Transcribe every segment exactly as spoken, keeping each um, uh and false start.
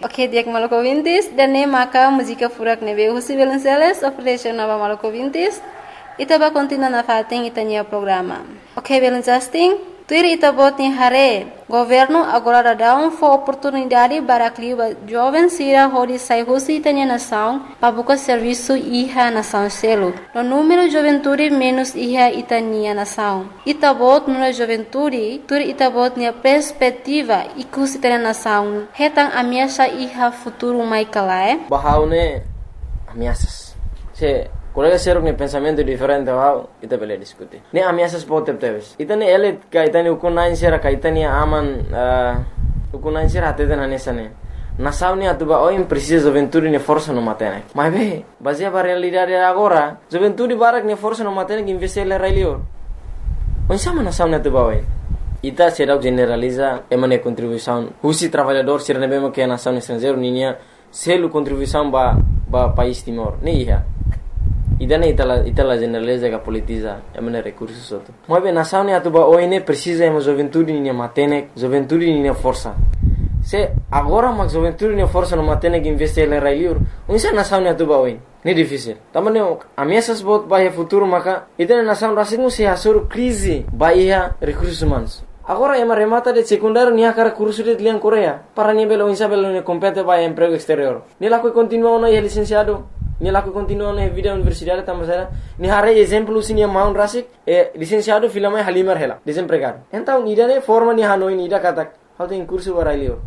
Ok, diak Maluku Vintis, dan ne maka música furak nebe husi Velenceles, oferece nova Maluku Vintis, ita ba continua na fating itanya programa. Ok, Velencasting, tuir ita bot ni hare, governo agora dá um for oportunidade para clima jovem sira hori sai husi itanya nação, para buscar serviço iha nação selo. No número juventude menos iha itania nação. Ita bot no juventude, tuir ita bot ni perspectiva ikus itanya nação. Hetang ameaça iha futuro mai kalae. Bahaune ameaças. Se colega ser um pensamento diferente wow, ita bele discutir. Ne ameaças pode ter. Ita ne ele ka ita ne ukunain sera ka ita ne aman ukunain sera até na nessa ne. Nação ne atuba oi precisa juventude ne força no matene. Mas be, baseia para realidade agora, juventude barak ne força no matene que investir ele railio. Onde sama nação ne atuba oi. Ita será generaliza emane contribuição. Husi trabalhador ser ne bema que a nação estrangeiro ninha selo contribuição ba ba país Timor. Ne iha. Idane itala itala generaliza que politiza emane recursos outro. Mas bem nação ne atuba oi ne precisa ema juventude ninha matene, juventude ninha força. Se agora mas juventude ninha força no matene que investir ele railio. Onde nação ne atuba oi. Ne difícil. Também ameaças bot bahia futuro maka itane nação rasingu se hasur crise bahia recursos humanos. Agora ema remata de secundário nia cara curso de liang Coreia. Para nia belo insa belo ne compete bahia emprego exterior. Ni laku continua na licenciado. Ni laku continua na vida universidade tamasera. Ni hare exemplo sinia maun rasik e licenciado filama halimar hela desempregado. Então nida ne forma ni hanoi nida katak. How tem curso barailio.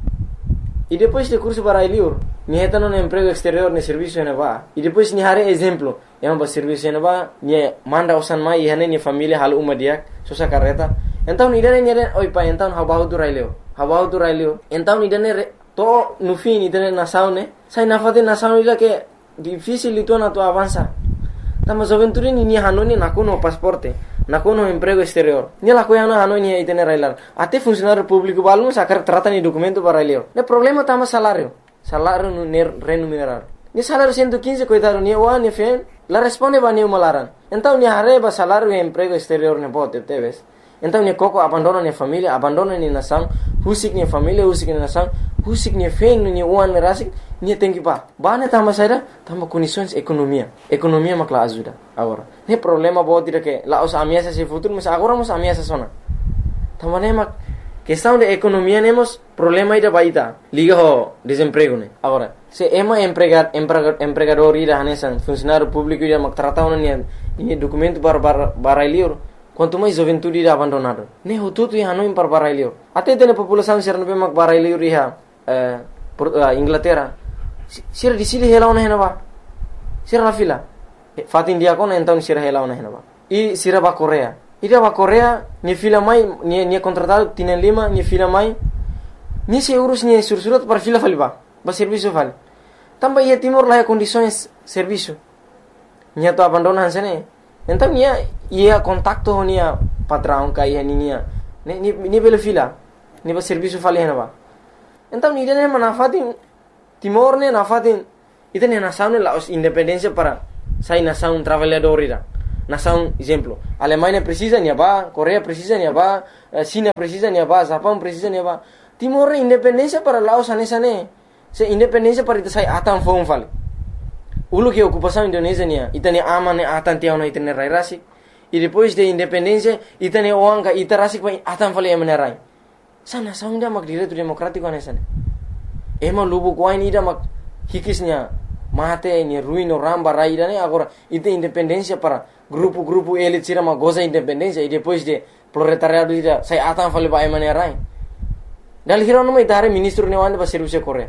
E depois de curso barailio, ni hetano na emprego exterior ne serviço ne va. E depois ni hare exemplo, ema ba serviço ne va, ni manda usan mai hane ni família hal uma dia, sosa carreta. Então ni dane ni dane oi pa então habahu tu railio. Habahu tu railio. Então ni dane to no fim ni dane nação ne. Sai na fate nação ila que difícil itu na tu avança. Tama juventude ni ni hanoni nakuno pasporte. Nakuno emprego exterior. Ni la coiana hanoni itene railar. Até funcionário público balum sacar trata ni documento para railio. Ne problema tama salário. Salário no remunerar. Ni salário cento e quinze coitado ni wa ni fen. La responde ba ni malaran. Então ni hareba salário e emprego exterior ne pode teves. Então ni coco abandona ni família, abandona ni nação, husik ni família, husik ni nação, husik ni fen ni uan rasik, ni tem que pa. Bane tama saída, tama condições economia. Economia makla ajuda agora. Ne problema pode dire que lá os ameaças se futuro, mas agora nos ameaças sona. Tama ne mak questão de economia nemos problema ida baita. Liga ho desemprego ne. Agora, se ema empregar empregador ida hanesan, funcionário público ida mak trata ona ni ni documento para para liur. Quanto mais juventude irá abandonado. Ne hututu ia hanoi par barailio. Até tem a população ser no bemak barailio iha eh Inglaterra. Sira di sili hela ona henaba. Sira na fila. Fatin dia kona então sira hela ona henaba. E sira ba Coreia. Ida ba Coreia ni fila mai ni ni contratado tienen lima ni fila mai. Ni se urus ni sursurat par fila faliba. Ba serviço fali. Tamba ia Timor lá condições serviço. Ni to abandonan sene. Então ia ia contacto nia patrão kai nia ni ni ni bela fila ni ba serviço fali henaba. Então ni dene manafatin Timor ne nafatin ita ne nação ne la independência para sai nação trabalhador ira. Nação exemplo, Alemanha precisa nia ba, Coreia precisa nia ba, China precisa nia ba, Japão precisa nia ba. Timor ne independência para Laos anesa ne. Se independência para ita sai atan fon fali. Ulu que ocupação Indonésia nia, ita ne aman ne atan tiau na ita ne rai rasik. E depois de independência, ita ne oanga ita rasik pa atan fali emane rai. Sa nação inda mak direito democrático anesa ne. Ema lubu kuai ni ida mak hikisnya mate ni ruino ramba rai ida ne agora ita independência para grupo-grupo elit sira mak goza independência e depois de proletariado ida sai atan fali pa emane rai. Dal hiro no ita hare ministro ne wande ba serviço Coreia.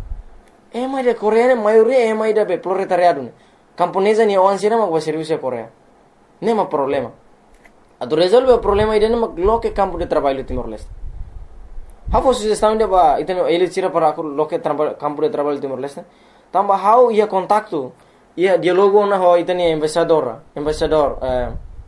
Ema de Coreia ne maioria ema ida be proletariado ne. Camponesa ni wan sira mak ba serviço Coreia. Nema problema. Ado resolve o problema ida ne mak loke campo de trabalho Timor-Leste. Hau sugestão de ba itano ele tira para aku loke campo de trabalho Timor-Leste. Tamba hau ia contacto, ia dialogo na ho itani embaixador, embaixador eh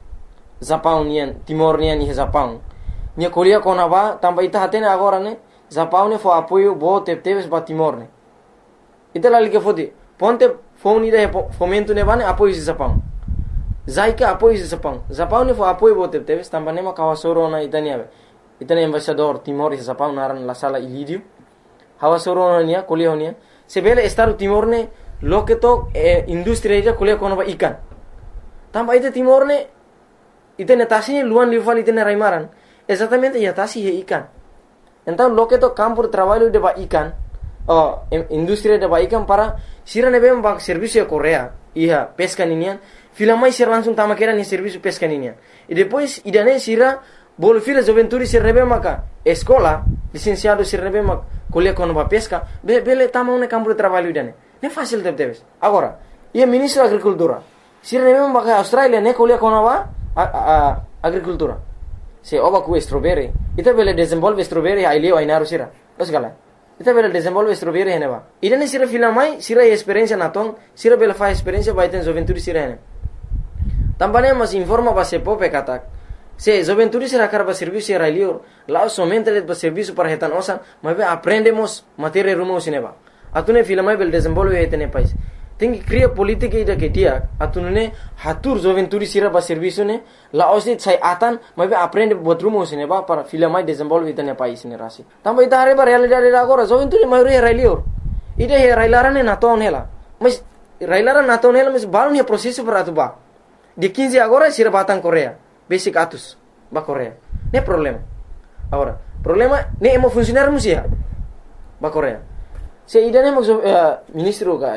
Japão nian, Timor nian e Japão. Nia Coreia kona ba tamba ita hatene agora ne, Japão ne fo apoio bo tep teves ba Timor ne. Ita lali que fodi, ponte fone ida fomento ne ba ne apoio Japão. Zaika apoio Japão. Japão ne fo apoio bo tep teves tamba ne ma kawasoro na itani ave. Itani embaixador Timor e Japão naran la sala Ilídio. hawa soronia kuliah honia sebele Estado Timor ne loke to eh, industri ida kuliah kono ba ikan tamba ite Timor ne ite netasi luan lival ite raimaran exatamente ya tasi he ikan então loke to campo de trabalho de ba ikan oh industri de ba ikan para sira nebe ba serviço de Korea iha pesca ninian fila mai sira langsung tama kera ni serviço pesca ninian e depois idane sira bolo fila juventude sira nebe maka escola licenciado sira nebe mak kuliah kono ba pesca be bele tama un campo de trabalho idane ne fácil de teves agora ia ministro da agricultura sira nebe maka Australia ne kuliah kono ba a, a, agricultura se oba ku strawberry ita bele desenvolve strawberry ai leo ai naru sira os gala ita bele desenvolve strawberry hene ba idane sira fila mai sira experiência na tong sira bele fa experiência ba iten juventude sira hene tambane mas informa ba se pope katak se juventude sira karba serviço era leo lá somente le ba serviço para hetan osan mas aprendemos matéria rumo sineba atune fila mai bele desenvolve hetene país tem que criar política ida que dia atune hatur juventude sira ba serviço ne la osit sai atan mas aprende botrumo sineba para fila mai desenvolve hetene país ne rasi tamba ita are ba realidade agora juventude mai era leo ida he railarane na ton hela mas railara na ton hela mas balun he processo para atuba de quinze agora sira batang Korea basic atus ba Korea ne problema agora problema ne emo funcionar musia ba Korea se idane mo uh, ministro ga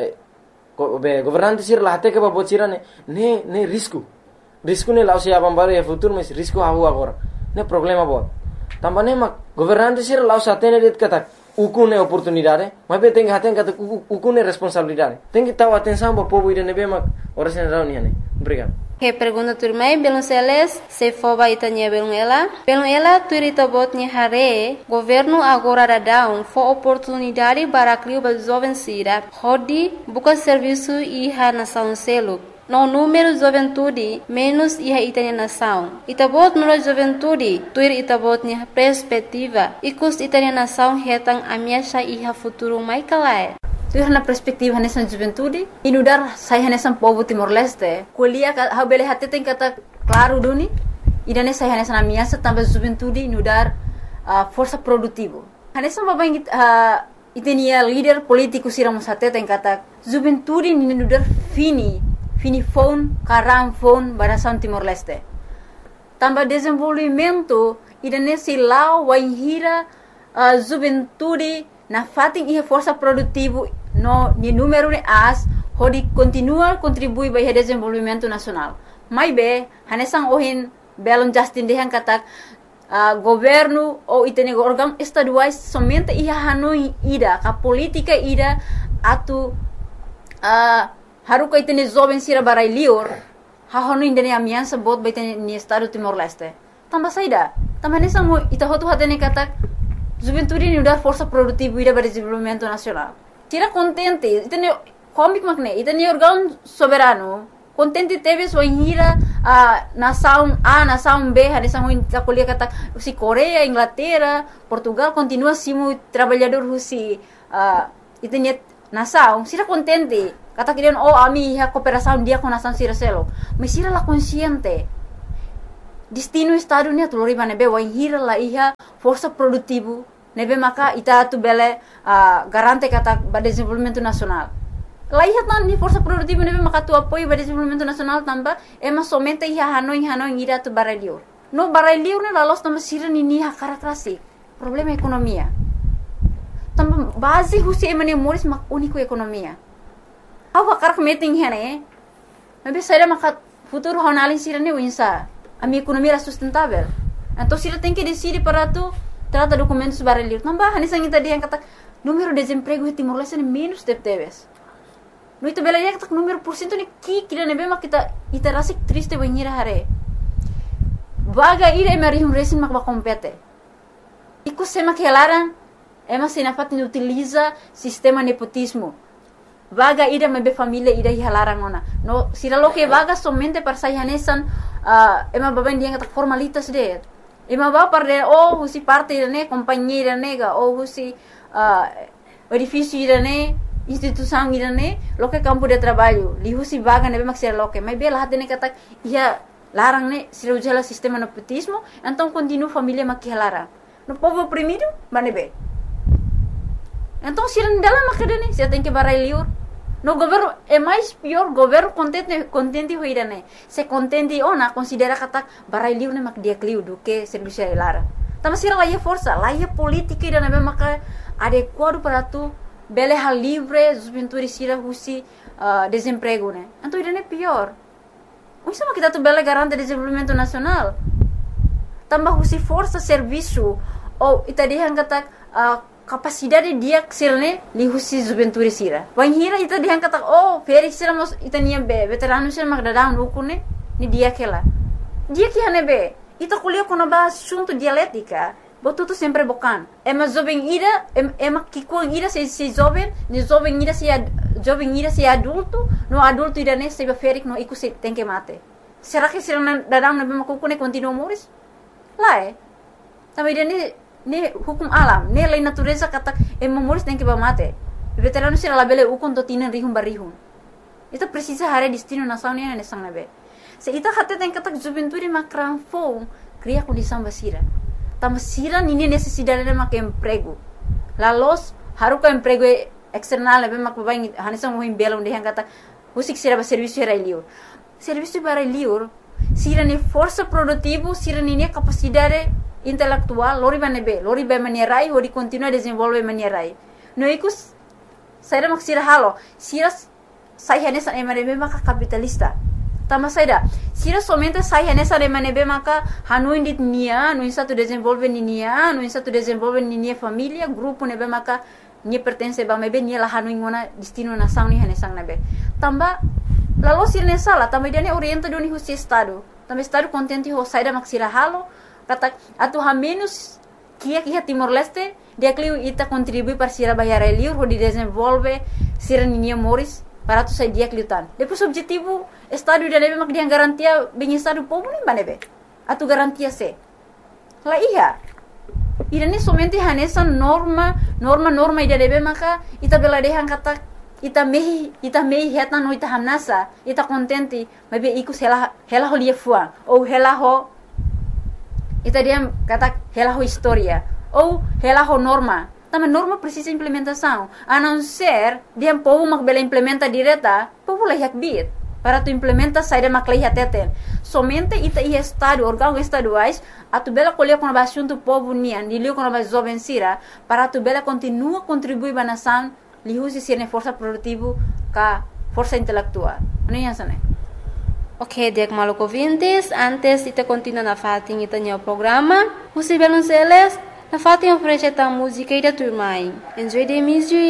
be governante sir la hate ke ba bocira ne ne ne risco risco ne lao se abambare e futuro mas risco hawo agora ne problema bo tambane ma governante sir lao sa tene det kata ukune oportunidade mas be tem haten kata ukune responsabilidade tem que taw atenção ba povo idane be ma ora sen rauni ne obrigado. Que pergunta turmai belum seles se foba itanya belum ela belum ela turita botnya hare governo agora da down for oportunidade para criar ba jovem sira hodi buka serviço iha nação selo no número juventude menos iha itanya nação itabot no juventude tuir itabotnya perspectiva ikus itanya nação hetang amiasha iha futuro mai kalai tu na perspektiva nessa juventude inudar saya nessa povo Timor Leste kuliah ha bele hate tem kata claro duni idane saya nessa na minha também juventude inudar uh, força produtivo nessa babang uh, itenia líder político siramos hate tem kata juventude inudar fini fini phone karam phone barasan Timor Leste também desenvolvimento idane silau waihira uh, juventude na fating ihe força produtivo no ni número de as hodi continua contribui para o desenvolvimento nacional mai be hanesang ohin belum Justin dehan kata uh, governo ou itene órgão estaduais somente ia hanoi ida ka política ida atu uh, haruka itene jovem sira barai lior ha hanoi indene amiança bot ba itene ni estado Timor Leste tamba saida tamba hanesang ita hotu hatene kata juventude ni dar força produtiva ida para desenvolvimento nacional tira contente itene comic magne itene órgão soberano contente teve sua inhira a nação A nação B hanesang ita kuliah kata si Korea Inglaterra Portugal continua simo trabalhador husi uh, itene nação sira contente kata kirian oh ami ha cooperação dia com nação sira selo mas sira la consciente destino estado ni atulori bane be wa hira la iha força produtivo nebe maka ita tu bele uh, garante kata ba desenvolvimento nacional la iha tan ni força produtivo nebe maka tu apoio ba desenvolvimento nacional tamba ema somente iha hanoi hanoi ira tu baralior no baralior ne la los tamba sira ni ni ha karakrasi problema ekonomia tamba base husi emane moris mak unico ekonomia awa karak meeting hene nebe saira maka futuro honalin sira ne winsa a minha economia era sustentável. Então, se ela tem que decidir para tu, trata documentos baralhos. Não vai, nessa gente dia kata número de desemprego em Timor Leste é menos de teves. No itu bela dia kata número por cento ni ki kira nebe mak kita ita rasik triste banhira hare. Vaga ira emari um resin mak ba compete. Iku sema que elaran ema sinafat ni utiliza sistema nepotismo. Vaga ida mebe família ida hilarang ona. No, sira lo que vaga somente para sayanesan uh, ema baben dia kata formalitas de. Ema ba para oh husi parte ne companhia nega oh husi uh, edifício ne instituição ne lo que campo de trabalho. Li husi vaga nebe mak sira lo que. Mas bela hat ne kata ia larang ne sira ujala sistema nepotismo, então continua família mak hilarang. No povo oprimido, manebe. Então, se não dela macadane, se tem que barai liur. No governo é mais pior, governo contente contente hoira né. Se contente ona considera kata barai liur ne mak dia kliu do que serviço lara. Tama sira lá é força, lá é política ida na maka adequado para tu bele hal livre, juventude sira husi uh, desemprego né. Então ida é pior. O sama kita tu bele garante desenvolvimento nacional. Tambah husi força serviço ou ita dihan kata uh, capacidade dia ksilne li husi juventude sira. Wan hira ita dihan kata oh feri sira mos ita nia be veterano sira mak dadang ukune ni dia kela. Dia que hane be ita kuliah kono ba assunto dialética. Botuto sempre bocan. Ema jovem ira ema kikuang ira se se jovem, ni jovem ira se ad, jovem ira se adulto, no adulto ira ne se ba ferik no iku se tem que mate. Será que sira dadang na be makukune continua moris? Lá é. Também dia ne hukum alam, ne lei natureza kata e memoris tem que ba mate. Veterano sira labele ukon to tinan rihum barihum. Ita precisa hare destino nação ne ne sang nabe. Se ita kata tem kata juventude makran fo, cria condição basira. Tama sira nini necessidade de mak emprego. La los haruka emprego external nabe mak babai hanisang mohim belum de kata usik sira ba serviço era liur. Serviço para liur sira ne força produtivo, sira nini capacidade intelectual, lori ba nebe, lori ba manierai, hori continua desenvolve manierai. No ikus, saya mak sira halo, sira saya nessa emanebe maka capitalista. Tama saya sira somente saya nessa emanebe maka hanu indit nia, no satu desenvolve ni nia, no satu desenvolve ni nia família, grupo nebe maka nia pertence ba mebe nia la hanu ingona destino nação ni hanesang nebe. Tamba lalu sira nessa la, tamba dia ne orienta doni husi estado. Tamba estado contente ho saya mak sira halo. Kata atu ha menos kia kia Timor Leste dia kliu ita contribui para sira bayar liur ho di desenvolve sira ninia moris para tu sai dia kliutan. Depois objetivo estado dia nebe mak dia garantia bem estado povo nem banebe. Atu garantia se. La iya. Ida ne somente hanesa norma norma norma ida nebe maka ita bela dehan kata ita mehi ita mehi heta no ita hanasa ita contente mabe ikus hela hela ho lia fuang ou hela ho ita dia kata hela ho história ou hela ho norma. Também norma precisa implementação. A não ser dia povo mak bela implementa direta, povo lah yak bit para tu implementa saída mak lah teten. Somente ita i estado órgão estaduais a tu bela colher com a assunto povo nian, dilio com a jovem sira para tu bela continua contribuir ba nação, li usi sirne força produtivo ka força intelectual. Ano yan sana? Ok, Diak Maluco ouvintes, antes de continuar na fatin ita o programa, você belum seles, na fatin oferece a música e da turma. Enjoy the music.